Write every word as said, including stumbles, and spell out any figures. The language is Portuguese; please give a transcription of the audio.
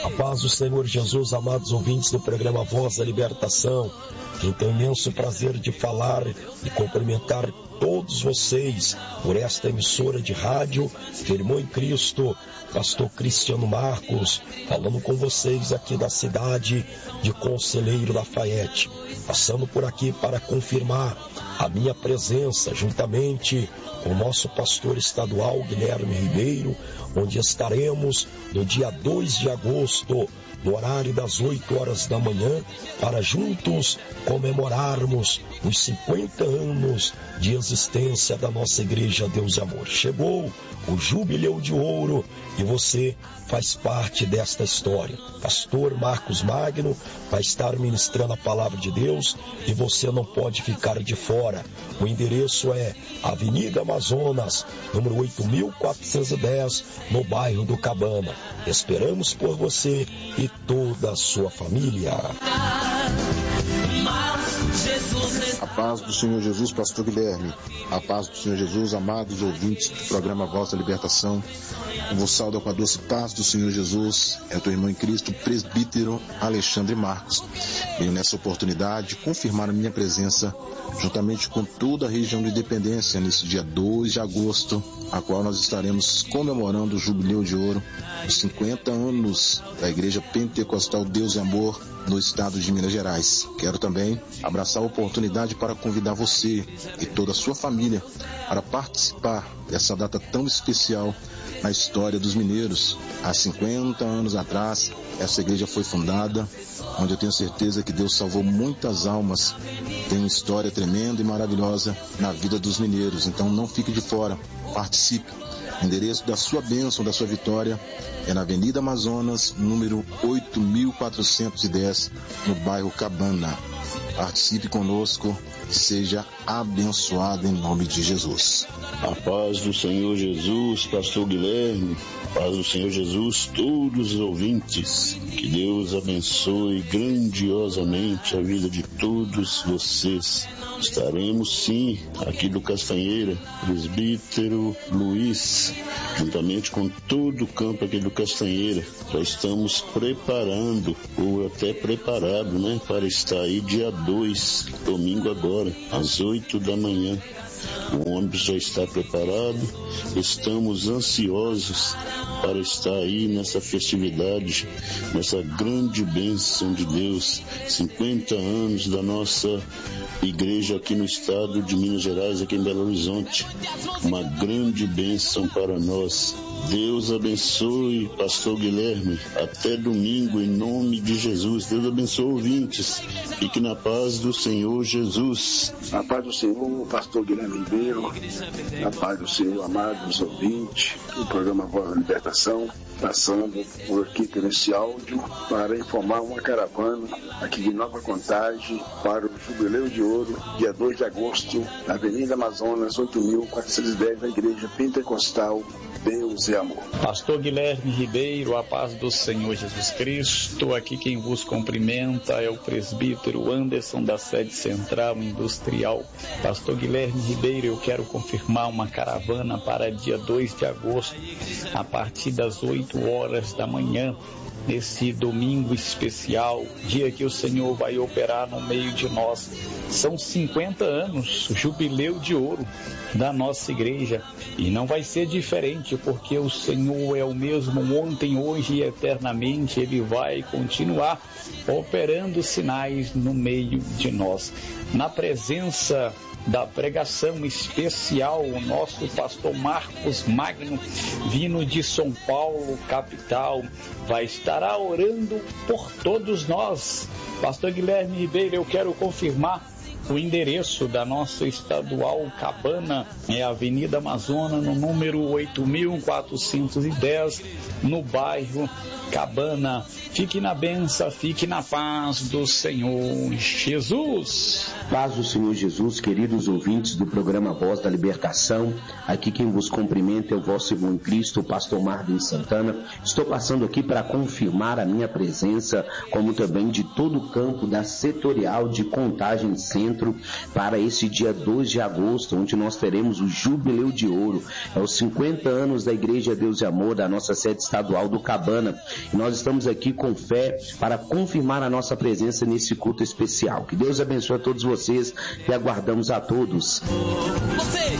A paz do Senhor Jesus, amados ouvintes do programa Voz da Libertação. Eu tenho imenso prazer de falar e cumprimentar todos vocês por esta emissora de rádio, Irmão em Cristo, Pastor Cristiano Marcos, falando com vocês aqui da cidade de Conselheiro Lafayette, passando por aqui para confirmar a minha presença, juntamente com o nosso pastor estadual, Guilherme Ribeiro, onde estaremos no dia dois de agosto, no horário das oito horas da manhã, para juntos comemorarmos os cinquenta anos de existência da nossa Igreja Deus e Amor. Chegou o Jubileu de Ouro e você faz parte desta história. Pastor Marcos Magno vai estar ministrando a palavra de Deus e você não pode ficar de fora. O endereço é Avenida Amazonas, número oito mil quatrocentos e dez, no bairro do Cabana. Esperamos por você e toda a sua família. A paz do Senhor Jesus, pastor Guilherme. A paz do Senhor Jesus, amados ouvintes do programa Voz da Libertação. Eu vos saúdo com a doce paz do Senhor Jesus. É teu irmão em Cristo, presbítero Alexandre Marcos. Venho nessa oportunidade confirmar a minha presença juntamente com toda a região de Independência nesse dia dois de agosto, a qual nós estaremos comemorando o Jubileu de Ouro, os cinquenta anos da Igreja Pentecostal Deus e Amor no estado de Minas Gerais. Quero também abraçar a oportunidade para convidar você e toda a sua família para participar dessa data tão especial na história dos mineiros. Há cinquenta anos atrás, essa igreja foi fundada, onde eu tenho certeza que Deus salvou muitas almas. Tem uma história tremenda e maravilhosa na vida dos mineiros. Então não fique de fora, participe. O endereço da sua bênção, da sua vitória, é na Avenida Amazonas, número oito mil quatrocentos e dez, no bairro Cabana. Participe conosco e seja abençoado em nome de Jesus. A paz do Senhor Jesus, pastor Guilherme, a paz do Senhor Jesus, todos os ouvintes. Que Deus abençoe grandiosamente a vida de todos vocês. Estaremos sim aqui do Castanheira, presbítero Luiz, juntamente com todo o campo aqui do Castanheira. Já estamos preparando, ou até preparado, né, para estar aí dia dois, domingo agora, às oito da manhã. O ônibus já está preparado, estamos ansiosos para estar aí nessa festividade, nessa grande bênção de Deus, cinquenta anos da nossa igreja aqui no estado de Minas Gerais, aqui em Belo Horizonte. Uma grande bênção para nós. Deus abençoe, pastor Guilherme, até domingo, em nome de Jesus. Deus abençoe ouvintes, fique na paz do Senhor Jesus. A paz do Senhor, pastor Guilherme Ribeiro, a paz do Senhor, amados ouvintes, o programa Voz da Libertação, passando por aqui por esse áudio para informar uma caravana aqui de Nova Contagem para o Jubileu de Ouro, dia dois de agosto, na Avenida Amazonas, oito mil quatrocentos e dez, na Igreja Pentecostal Deus e Amor. Pastor Guilherme Ribeiro, a paz do Senhor Jesus Cristo. Aqui quem vos cumprimenta é o presbítero Anderson, da sede central industrial. Pastor Guilherme Ribeiro, eu quero confirmar uma caravana para dia dois de agosto, a partir das oito horas da manhã, nesse domingo especial, dia que o Senhor vai operar no meio de nós. São cinquenta anos, Jubileu de Ouro da nossa igreja, e não vai ser diferente, porque o Senhor é o mesmo ontem, hoje e eternamente. Ele vai continuar operando sinais no meio de nós. Na presença da pregação especial, o nosso pastor Marcos Magno, vindo de São Paulo, capital, vai estar orando por todos nós. Pastor Guilherme Ribeiro, eu quero confirmar o endereço da nossa estadual Cabana, é a Avenida Amazonas, no número oito mil quatrocentos e dez, no bairro Cabana. Fique na benção, fique na paz do Senhor Jesus. Paz do Senhor Jesus, queridos ouvintes do programa Voz da Libertação. Aqui quem vos cumprimenta é o vosso irmão em Cristo, o pastor Marvin Santana. Estou passando aqui para confirmar a minha presença, como também de todo o campo da setorial de Contagem Centro, encontro para esse dia dois de agosto, onde nós teremos o Jubileu de Ouro. É os cinquenta anos da Igreja Deus e Amor, da nossa sede estadual do Cabana. E nós estamos aqui com fé para confirmar a nossa presença nesse culto especial. Que Deus abençoe a todos vocês e aguardamos a todos.